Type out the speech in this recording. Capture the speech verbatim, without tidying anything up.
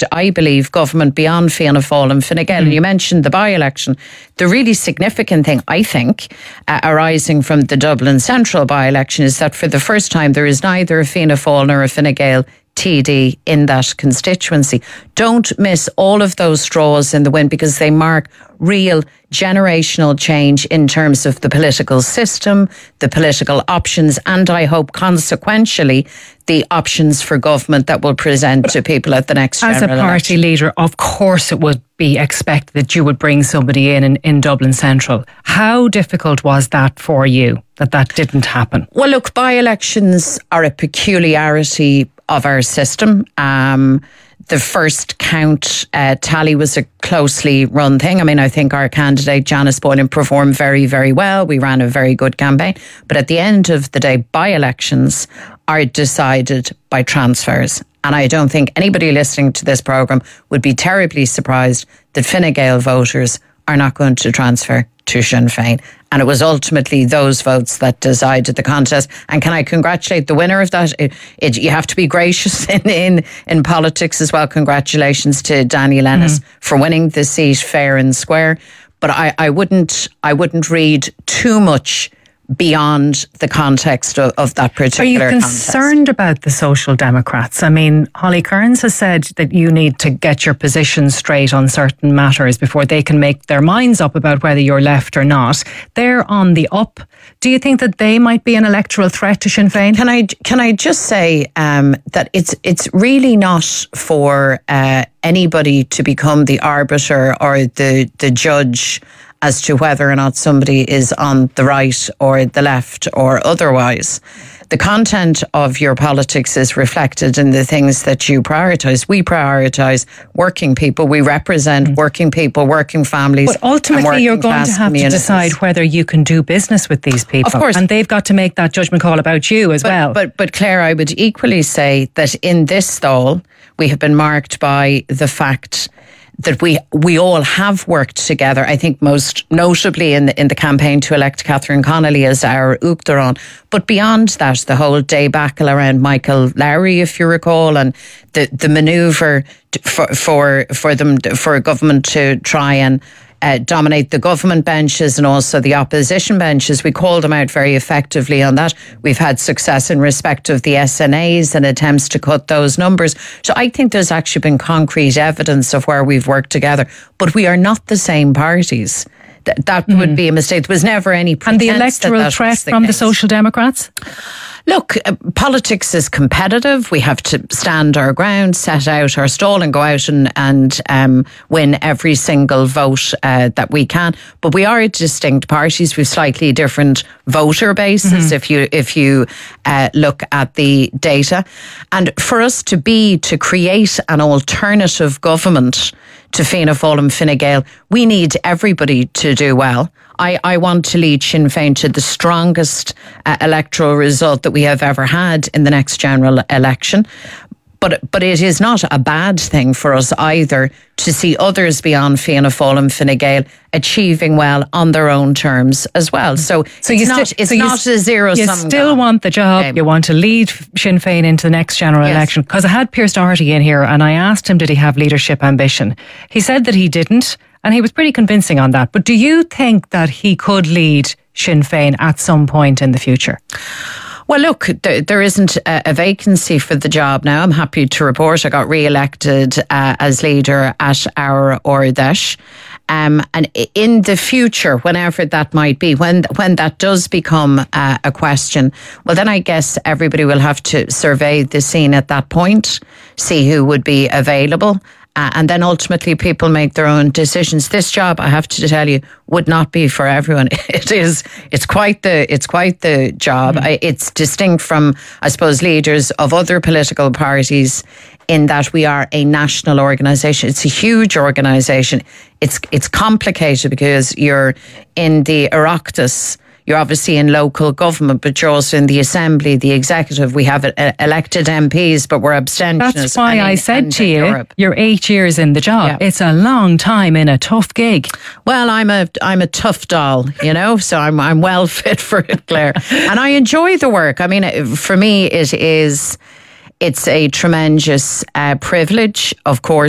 fact, I believe, government beyond Fianna Fáil and Fine Gael. Mm. And you mentioned the by-election. The really significant thing, I think, uh, arising from the Dublin Central by-election is that for the first time there is neither a Fianna Fáil nor a Fine Gael T D in that constituency. Don't miss all of those straws in the wind, because they mark real generational change in terms of the political system, the political options, and I hope consequentially the options for government that will present to people at the next general election. As a party election. leader, of course it would be expected that you would bring somebody in, in in Dublin Central. How difficult was that for you, that that didn't happen? Well, look, by-elections are a peculiarity of our system. Um, the first count uh, tally was a closely run thing. I mean, I think our candidate, Janice Boylan, performed very, very well. We ran a very good campaign. But at the end of the day, by-elections are decided by transfers. And I don't think anybody listening to this programme would be terribly surprised that Fine Gael voters are not going to transfer to Sinn Féin. And it was ultimately those votes that decided the contest. And can I congratulate the winner of that? It, it, you have to be gracious in, in, in politics as well. Congratulations to Daniel Ennis mm. for winning the seat fair and square. But I, I wouldn't I wouldn't read too much beyond the context of, of that particular contest. Are you concerned contest. about the Social Democrats? I mean, Holly Kearns has said that you need to get your position straight on certain matters before they can make their minds up about whether you're left or not. They're on the up. Do you think that they might be an electoral threat to Sinn Féin? Can I can I just say um, that it's it's really not for uh, anybody to become the arbiter or the the judge as to whether or not somebody is on the right or the left or otherwise. The content of your politics is reflected in the things that you prioritise. We prioritise working people. We represent mm. working people, working families. But ultimately, you're going to have to decide whether you can do business with these people. Of course. And they've got to make that judgment call about you as but, well. But, but Claire, I would equally say that in this stall, we have been marked by the fact that we we all have worked together. I think most notably in the, in the campaign to elect Catherine Connolly as our Uachtaráin. But beyond that, the whole debacle around Michael Lowry, if you recall, and the the manoeuvre for for for them for government to try and Uh, dominate the government benches and also the opposition benches. We called them out very effectively on that. We've had success in respect of the S N As and attempts to cut those numbers. So I think there's actually been concrete evidence of where we've worked together. But we are not the same parties. Th- that mm. would be a mistake. There was never any pretense. And the electoral that that threat the from case. the Social Democrats? Look, uh, politics is competitive. We have to stand our ground, set out our stall and go out and, and um, win every single vote uh, that we can. But we are distinct parties with slightly different voter bases mm-hmm. if you if you uh, look at the data. And for us to be, to create an alternative government to Fianna Fáil and Fine Gael, we need everybody to do well. I, I want to lead Sinn Féin to the strongest uh, electoral result that we have ever had in the next general election. But but it is not a bad thing for us either to see others beyond Fianna Fáil and Fine Gael achieving well on their own terms as well. So, so it's you not, sti- it's so not you, a zero-sum You still game. want the job. Okay. You want to lead Sinn Féin into the next general yes. election. Because I had Pierce Doherty in here and I asked him, did he have leadership ambition? He said that he didn't. And he was pretty convincing on that. But do you think that he could lead Sinn Féin at some point in the future? Well, look, there, there isn't a, a vacancy for the job now. I'm happy to report I got re-elected uh, as leader at our Ordesh. Um, and in the future, whenever that might be, when when that does become uh, a question, well, then I guess everybody will have to survey the scene at that point, see who would be available. Uh, and then ultimately people make their own decisions. This job, I have to tell you, would not be for everyone. It is, it's quite the, it's quite the job. Mm. I, it's distinct from, I suppose, leaders of other political parties in that we are a national organisation. It's a huge organisation. It's, it's complicated because you're in the Oireachtas. You're obviously in local government, but you're also in the Assembly, the Executive. We have uh, elected M Ps, but we're abstentionists. That's why in, I said to you, Europe. You're eight years in the job. Yeah. It's a long time in a tough gig. Well, I'm a I'm a tough doll, you know, so I'm I'm well fit for it, Claire. And I enjoy the work. I mean, for me, it is... It's a tremendous uh, privilege, of course,